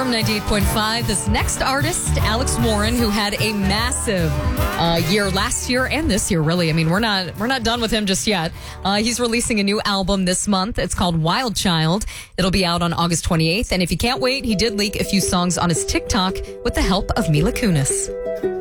Storm 98.5. This next artist, Alex Warren, who had a massive year last year and this year, really. I mean, we're not done with him just yet. He's releasing a new album this month. It's called Wild Child. It'll be out on August 28th. And if you can't wait, he did leak a few songs on his TikTok with the help of Mila Kunis.